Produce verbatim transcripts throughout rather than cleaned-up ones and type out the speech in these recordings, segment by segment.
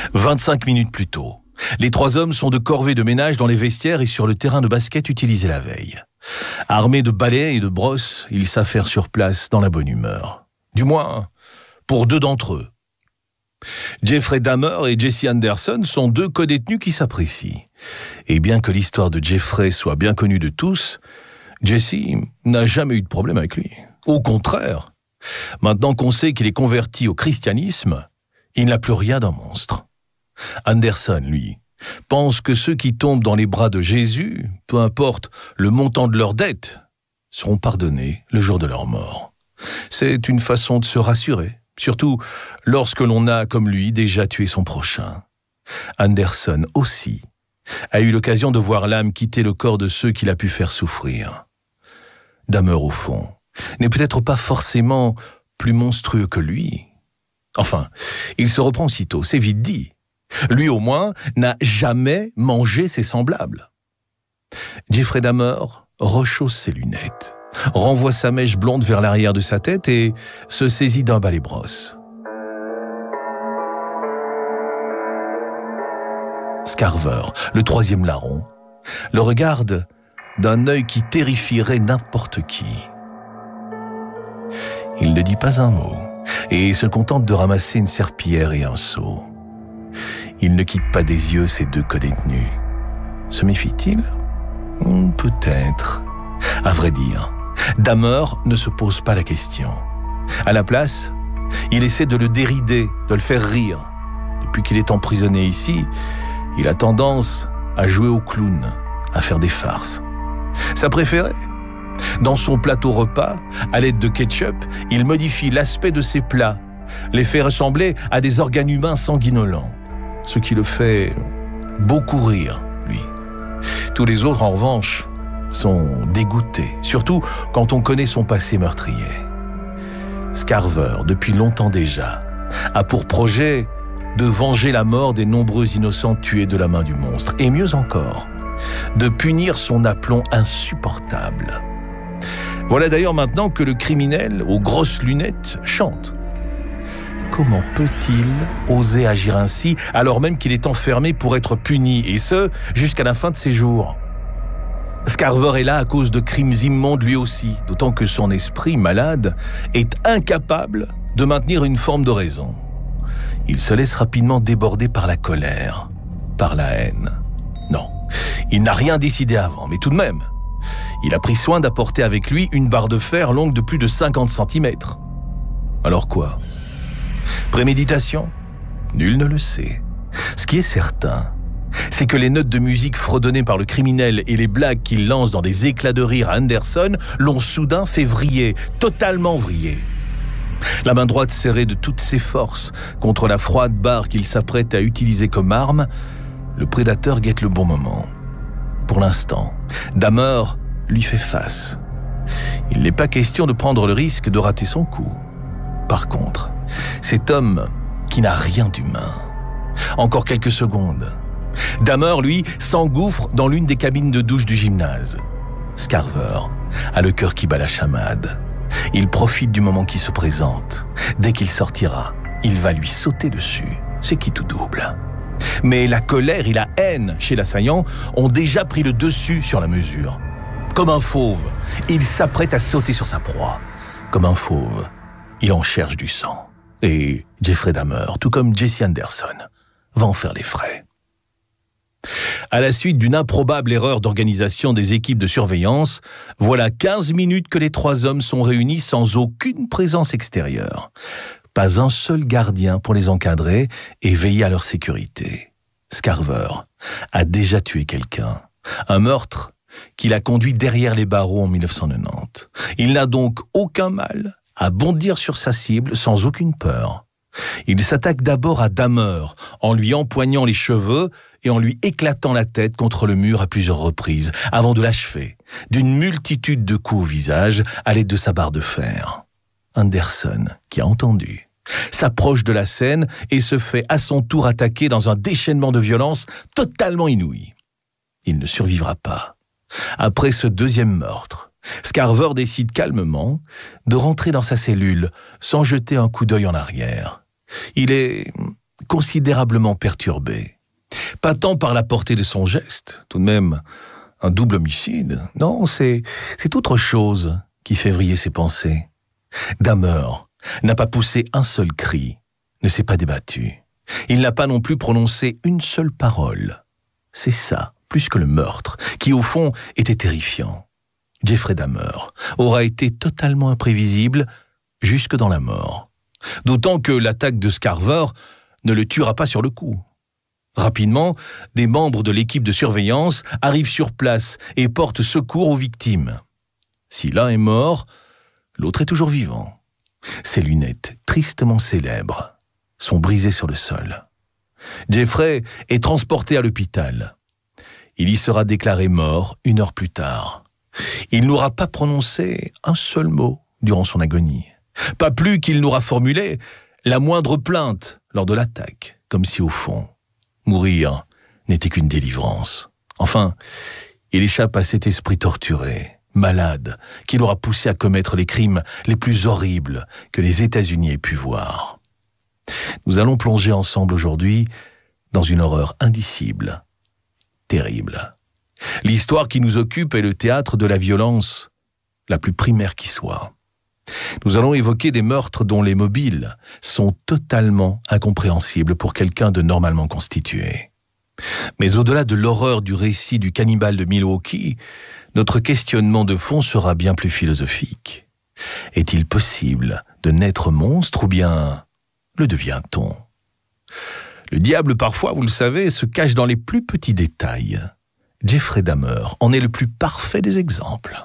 vingt-cinq minutes plus tôt, les trois hommes sont de corvée de ménage dans les vestiaires et sur le terrain de basket utilisé la veille. Armés de balais et de brosses, ils s'affairent sur place dans la bonne humeur. Du moins, pour deux d'entre eux. Jeffrey Dahmer et Jesse Anderson sont deux codétenus qui s'apprécient. Et bien que l'histoire de Jeffrey soit bien connue de tous, Jesse n'a jamais eu de problème avec lui. Au contraire, maintenant qu'on sait qu'il est converti au christianisme, il n'a plus rien d'un monstre. Anderson, lui, pense que ceux qui tombent dans les bras de Jésus, peu importe le montant de leurs dettes, seront pardonnés le jour de leur mort. C'est une façon de se rassurer, surtout lorsque l'on a, comme lui, déjà tué son prochain. Anderson aussi a eu l'occasion de voir l'âme quitter le corps de ceux qu'il a pu faire souffrir. Dahmer, au fond, n'est peut-être pas forcément plus monstrueux que lui. Enfin, il se reprend aussitôt, c'est vite dit. Lui, au moins, n'a jamais mangé ses semblables. Jeffrey Dahmer rechausse ses lunettes, renvoie sa mèche blonde vers l'arrière de sa tête et se saisit d'un balai-brosse. Scarver, le troisième larron, le regarde d'un œil qui terrifierait n'importe qui. Il ne dit pas un mot et se contente de ramasser une serpillière et un seau. Il ne quitte pas des yeux ces deux codétenus. Se méfie-t-il ? Peut-être. À vrai dire, Dahmer ne se pose pas la question. À la place, il essaie de le dérider, de le faire rire. Depuis qu'il est emprisonné ici, il a tendance à jouer au clown, à faire des farces. Sa préférée ? Dans son plateau repas, à l'aide de ketchup, il modifie l'aspect de ses plats, les fait ressembler à des organes humains sanguinolents. Ce qui le fait beaucoup rire, lui. Tous les autres, en revanche, sont dégoûtés, surtout quand on connaît son passé meurtrier. Scarver, depuis longtemps déjà, a pour projet de venger la mort des nombreux innocents tués de la main du monstre, et mieux encore, de punir son aplomb insupportable. Voilà d'ailleurs maintenant que le criminel, aux grosses lunettes, chante. Comment peut-il oser agir ainsi alors même qu'il est enfermé pour être puni, et ce, jusqu'à la fin de ses jours ? Scarver est là à cause de crimes immondes lui aussi, d'autant que son esprit malade est incapable de maintenir une forme de raison. Il se laisse rapidement déborder par la colère, par la haine. Non, il n'a rien décidé avant, mais tout de même, il a pris soin d'apporter avec lui une barre de fer longue de plus de cinquante centimètres. Alors quoi ? Préméditation ? Nul ne le sait. Ce qui est certain, c'est que les notes de musique fredonnées par le criminel et les blagues qu'il lance dans des éclats de rire à Anderson l'ont soudain fait vriller, totalement vriller. La main droite serrée de toutes ses forces contre la froide barre qu'il s'apprête à utiliser comme arme, le prédateur guette le bon moment. Pour l'instant, Dahmer lui fait face. Il n'est pas question de prendre le risque de rater son coup. Par contre, cet homme qui n'a rien d'humain. Encore quelques secondes. Dahmer, lui, s'engouffre dans l'une des cabines de douche du gymnase. Scarver a le cœur qui bat la chamade. Il profite du moment qui se présente. Dès qu'il sortira, il va lui sauter dessus. C'est qui tout double. Mais la colère et la haine chez l'assaillant ont déjà pris le dessus sur la mesure. Comme un fauve, il s'apprête à sauter sur sa proie. Comme un fauve, il en cherche du sang. Et Jeffrey Dahmer, tout comme Jesse Anderson, va en faire les frais. À la suite d'une improbable erreur d'organisation des équipes de surveillance, voilà quinze minutes que les trois hommes sont réunis sans aucune présence extérieure. Pas un seul gardien pour les encadrer et veiller à leur sécurité. Scarver a déjà tué quelqu'un. Un meurtre qui l'a conduit derrière les barreaux en mille neuf cent quatre-vingt-dix. Il n'a donc aucun mal à bondir sur sa cible sans aucune peur. Il s'attaque d'abord à Dahmer en lui empoignant les cheveux et en lui éclatant la tête contre le mur à plusieurs reprises, avant de l'achever d'une multitude de coups au visage à l'aide de sa barre de fer. Anderson, qui a entendu, s'approche de la scène et se fait à son tour attaquer dans un déchaînement de violence totalement inouï. Il ne survivra pas. Après ce deuxième meurtre, Scarver décide calmement de rentrer dans sa cellule sans jeter un coup d'œil en arrière. Il est considérablement perturbé. Pas tant par la portée de son geste, tout de même un double homicide. Non, c'est, c'est autre chose qui fait vriller ses pensées. Dahmer n'a pas poussé un seul cri, ne s'est pas débattu. Il n'a pas non plus prononcé une seule parole. C'est ça, plus que le meurtre, qui au fond était terrifiant. Jeffrey Dahmer aura été totalement imprévisible jusque dans la mort. D'autant que l'attaque de Scarver ne le tuera pas sur le coup. Rapidement, des membres de l'équipe de surveillance arrivent sur place et portent secours aux victimes. Si l'un est mort, l'autre est toujours vivant. Ses lunettes, tristement célèbres, sont brisées sur le sol. Jeffrey est transporté à l'hôpital. Il y sera déclaré mort une heure plus tard. Il n'aura pas prononcé un seul mot durant son agonie. Pas plus qu'il n'aura formulé la moindre plainte lors de l'attaque, comme si au fond, mourir n'était qu'une délivrance. Enfin, il échappe à cet esprit torturé, malade, qui l'aura poussé à commettre les crimes les plus horribles que les États-Unis aient pu voir. Nous allons plonger ensemble aujourd'hui dans une horreur indicible, terrible. L'histoire qui nous occupe est le théâtre de la violence la plus primaire qui soit. Nous allons évoquer des meurtres dont les mobiles sont totalement incompréhensibles pour quelqu'un de normalement constitué. Mais au-delà de l'horreur du récit du cannibale de Milwaukee, notre questionnement de fond sera bien plus philosophique. Est-il possible de naître monstre ou bien le devient-on ? Le diable, parfois, vous le savez, se cache dans les plus petits détails. Jeffrey Dahmer en est le plus parfait des exemples.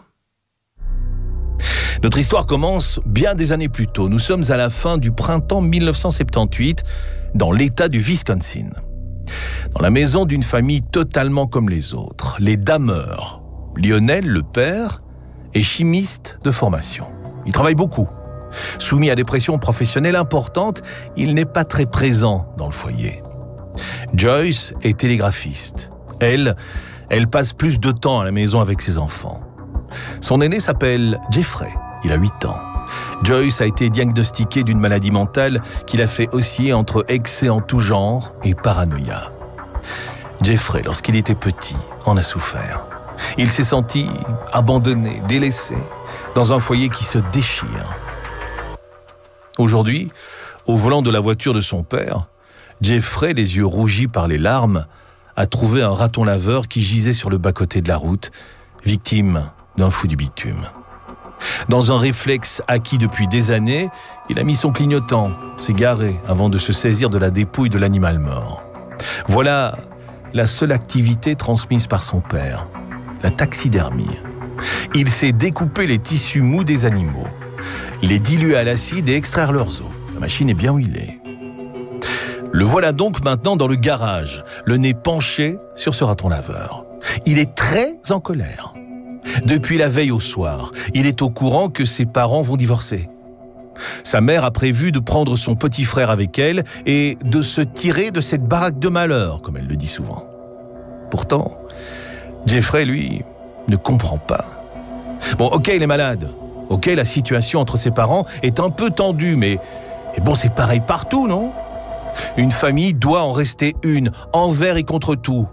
Notre histoire commence bien des années plus tôt. Nous sommes à la fin du printemps mille neuf cent soixante-dix-huit, dans l'État du Wisconsin. Dans la maison d'une famille totalement comme les autres, les Dahmer. Lionel, le père, est chimiste de formation. Il travaille beaucoup. Soumis à des pressions professionnelles importantes, il n'est pas très présent dans le foyer. Joyce est télégraphiste. Elle, elle passe plus de temps à la maison avec ses enfants. Son aîné s'appelle Jeffrey, il a huit ans. Joyce a été diagnostiquée d'une maladie mentale qui l'a fait osciller entre excès en tout genre et paranoïa. Jeffrey, lorsqu'il était petit, en a souffert. Il s'est senti abandonné, délaissé, dans un foyer qui se déchire. Aujourd'hui, au volant de la voiture de son père, Jeffrey, les yeux rougis par les larmes, a trouvé un raton laveur qui gisait sur le bas-côté de la route, victime d'un fou du bitume. Dans un réflexe acquis depuis des années, il a mis son clignotant, s'est garé avant de se saisir de la dépouille de l'animal mort. Voilà la seule activité transmise par son père, la taxidermie. Il sait découper les tissus mous des animaux, les diluer à l'acide et extraire leurs os. La machine est bien huilée. Le voilà donc maintenant dans le garage, le nez penché sur ce raton laveur. Il est très en colère. Depuis la veille au soir, il est au courant que ses parents vont divorcer. Sa mère a prévu de prendre son petit frère avec elle et de se tirer de cette baraque de malheur, comme elle le dit souvent. Pourtant, Jeffrey, lui, ne comprend pas. Bon, ok, il est malade. Ok, la situation entre ses parents est un peu tendue, mais, mais bon, c'est pareil partout, non ? Une famille doit en rester une, envers et contre tout.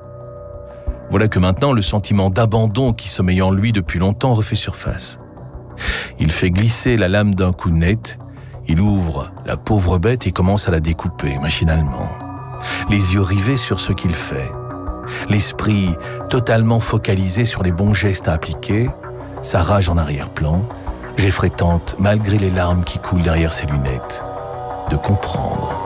Voilà que maintenant, le sentiment d'abandon qui sommeille en lui depuis longtemps refait surface. Il fait glisser la lame d'un coup net, il ouvre la pauvre bête et commence à la découper machinalement. Les yeux rivés sur ce qu'il fait, l'esprit totalement focalisé sur les bons gestes à appliquer, sa rage en arrière-plan, Jeffrey tente, malgré les larmes qui coulent derrière ses lunettes, de comprendre.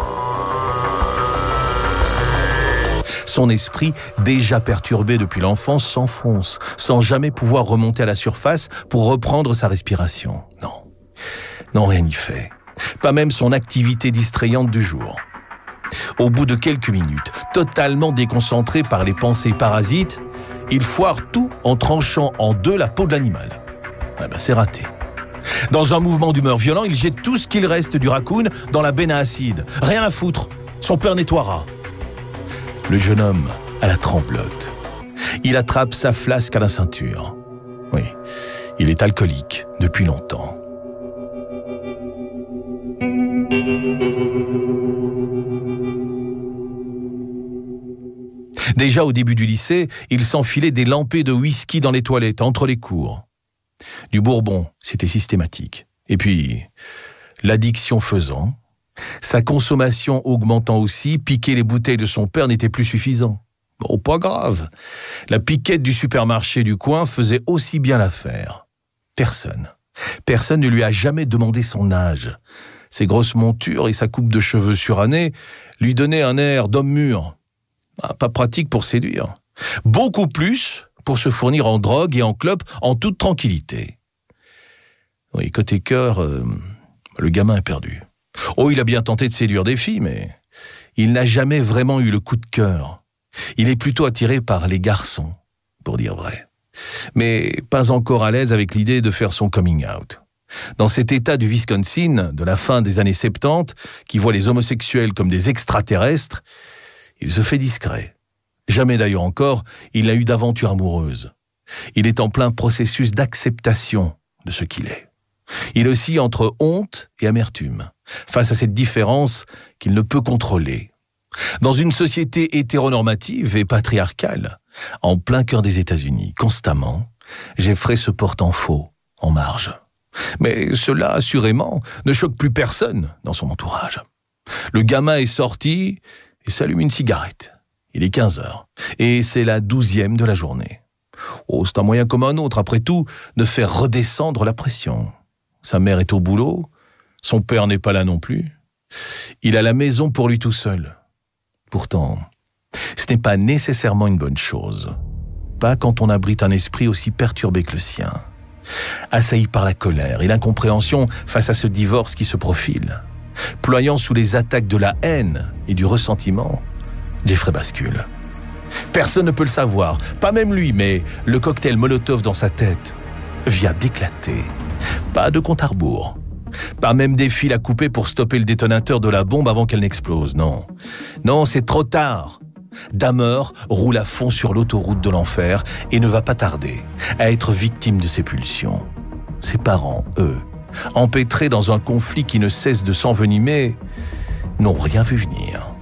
Son esprit, déjà perturbé depuis l'enfance, s'enfonce, sans jamais pouvoir remonter à la surface pour reprendre sa respiration. Non, non, rien n'y fait. Pas même son activité distrayante du jour. Au bout de quelques minutes, totalement déconcentré par les pensées parasites, il foire tout en tranchant en deux la peau de l'animal. Ah ben, c'est raté. Dans un mouvement d'humeur violent, il jette tout ce qu'il reste du raccoon dans la benne à acide. Rien à foutre, son père nettoiera. Le jeune homme a la tremblote. Il attrape sa flasque à la ceinture. Oui, il est alcoolique depuis longtemps. Déjà au début du lycée, il s'enfilait des lampées de whisky dans les toilettes, entre les cours. Du bourbon, c'était systématique. Et puis, l'addiction faisant, sa consommation augmentant aussi, piquer les bouteilles de son père n'était plus suffisant. Bon, pas grave. La piquette du supermarché du coin faisait aussi bien l'affaire. Personne, personne ne lui a jamais demandé son âge. Ses grosses montures et sa coupe de cheveux surannée lui donnaient un air d'homme mûr. Ah, pas pratique pour séduire. Beaucoup plus pour se fournir en drogue et en clope en toute tranquillité. Oui, côté cœur, euh, le gamin est perdu. Oh, il a bien tenté de séduire des filles, mais il n'a jamais vraiment eu le coup de cœur. Il est plutôt attiré par les garçons, pour dire vrai. Mais pas encore à l'aise avec l'idée de faire son coming out. Dans cet état du Wisconsin, de la fin des années soixante-dix, qui voit les homosexuels comme des extraterrestres, il se fait discret. Jamais d'ailleurs encore, il n'a eu d'aventure amoureuse. Il est en plein processus d'acceptation de ce qu'il est. Il oscille entre honte et amertume, face à cette différence qu'il ne peut contrôler. Dans une société hétéronormative et patriarcale, en plein cœur des États-Unis, constamment, Jeffrey se porte en faux, en marge. Mais cela, assurément, ne choque plus personne dans son entourage. Le gamin est sorti et s'allume une cigarette. Il est quinze heures, et c'est la douzième de la journée. Oh, c'est un moyen comme un autre, après tout, de faire redescendre la pression. Sa mère est au boulot, son père n'est pas là non plus. Il a la maison pour lui tout seul. Pourtant, ce n'est pas nécessairement une bonne chose. Pas quand on abrite un esprit aussi perturbé que le sien. Assailli par la colère et l'incompréhension face à ce divorce qui se profile, ployant sous les attaques de la haine et du ressentiment, Jeffrey bascule. Personne ne peut le savoir, pas même lui, mais le cocktail Molotov dans sa tête vient d'éclater. Pas de compte à rebours. Pas même des fils à couper pour stopper le détonateur de la bombe avant qu'elle n'explose, non. Non, c'est trop tard. Dahmer roule à fond sur l'autoroute de l'enfer et ne va pas tarder à être victime de ses pulsions. Ses parents, eux, empêtrés dans un conflit qui ne cesse de s'envenimer, n'ont rien vu venir.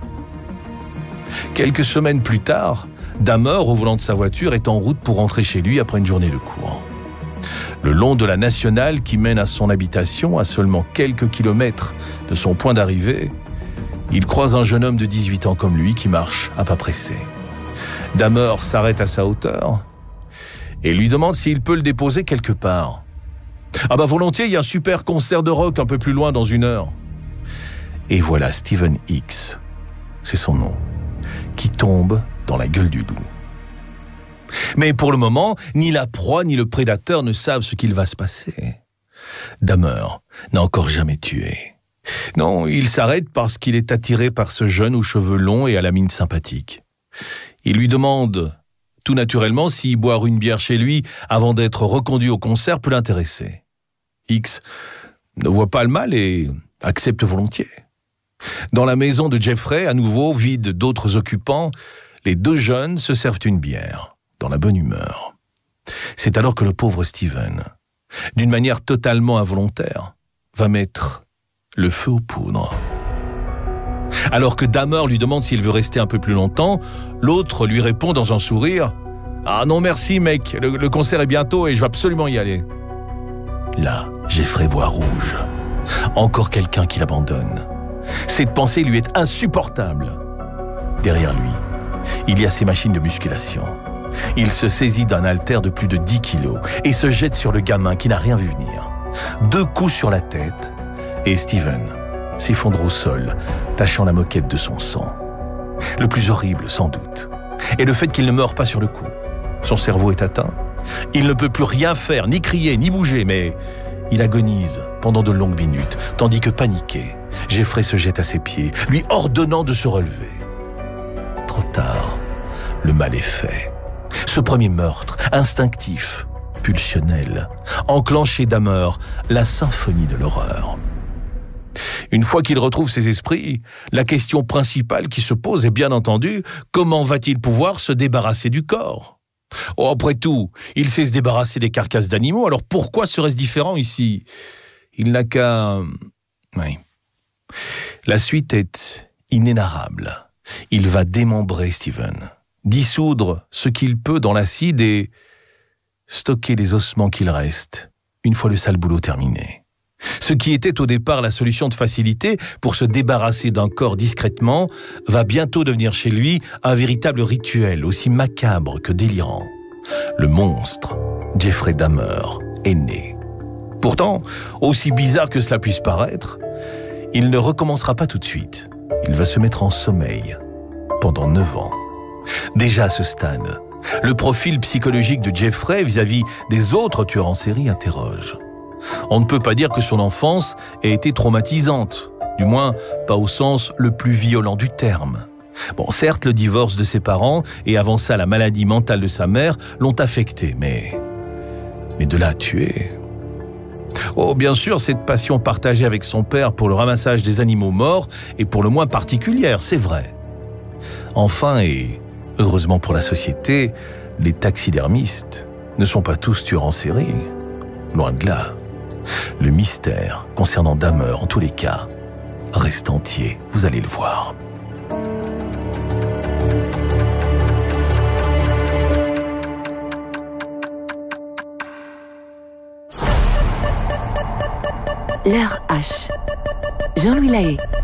Quelques semaines plus tard, Dahmer, au volant de sa voiture, est en route pour rentrer chez lui après une journée de cours. Le long de la nationale qui mène à son habitation, à seulement quelques kilomètres de son point d'arrivée, il croise un jeune homme de dix-huit ans comme lui qui marche à pas pressés. Dahmer s'arrête à sa hauteur et lui demande s'il peut le déposer quelque part. « Ah bah volontiers, il y a un super concert de rock un peu plus loin dans une heure. » Et voilà Steven Hicks, c'est son nom, qui tombe dans la gueule du loup. Mais pour le moment, ni la proie ni le prédateur ne savent ce qu'il va se passer. Dahmer n'a encore jamais tué. Non, il s'arrête parce qu'il est attiré par ce jeune aux cheveux longs et à la mine sympathique. Il lui demande, tout naturellement, si boire une bière chez lui avant d'être reconduit au concert peut l'intéresser. Hicks ne voit pas le mal et accepte volontiers. Dans la maison de Jeffrey, à nouveau vide d'autres occupants, les deux jeunes se servent une bière, dans la bonne humeur. C'est alors que le pauvre Steven, d'une manière totalement involontaire, va mettre le feu aux poudres. Alors que Dahmer lui demande s'il veut rester un peu plus longtemps, l'autre lui répond dans un sourire « Ah non merci mec, le, le concert est bientôt et je vais absolument y aller. » Là, Jeffrey voit rouge. Encore quelqu'un qui l'abandonne. Cette pensée lui est insupportable. Derrière lui, il y a ses machines de musculation. Il se saisit d'un haltère de plus de dix kilos et se jette sur le gamin qui n'a rien vu venir. Deux coups sur la tête et Steven s'effondre au sol, tachant la moquette de son sang. Le plus horrible, sans doute, est le fait qu'il ne meurt pas sur le coup. Son cerveau est atteint. Il ne peut plus rien faire, ni crier, ni bouger, mais il agonise pendant de longues minutes, tandis que paniqué, Jeffrey se jette à ses pieds, lui ordonnant de se relever. Trop tard, le mal est fait. Ce premier meurtre, instinctif, pulsionnel, enclenche chez Dahmer la symphonie de l'horreur. Une fois qu'il retrouve ses esprits, la question principale qui se pose est bien entendu, comment va-t-il pouvoir se débarrasser du corps ? Oh, après tout, il sait se débarrasser des carcasses d'animaux, alors pourquoi serait-ce différent ici ? Il n'a qu'à... Oui. La suite est inénarrable. Il va démembrer Steven, dissoudre ce qu'il peut dans l'acide et stocker les ossements qu'il reste, une fois le sale boulot terminé. Ce qui était au départ la solution de facilité pour se débarrasser d'un corps discrètement va bientôt devenir chez lui un véritable rituel aussi macabre que délirant. Le monstre, Jeffrey Dahmer, est né. Pourtant, aussi bizarre que cela puisse paraître, il ne recommencera pas tout de suite. Il va se mettre en sommeil pendant neuf ans. Déjà à ce stade, le profil psychologique de Jeffrey vis-à-vis des autres tueurs en série interroge. On ne peut pas dire que son enfance ait été traumatisante, du moins pas au sens le plus violent du terme. Bon, certes, le divorce de ses parents et avant ça la maladie mentale de sa mère l'ont affecté, mais... Mais de là à tuer... Oh, bien sûr, cette passion partagée avec son père pour le ramassage des animaux morts est pour le moins particulière, c'est vrai. Enfin, et heureusement pour la société, les taxidermistes ne sont pas tous tueurs en série. Loin de là. Le mystère concernant Dahmer, en tous les cas, reste entier, vous allez le voir. L'heure H. Jean-Louis Lahaye.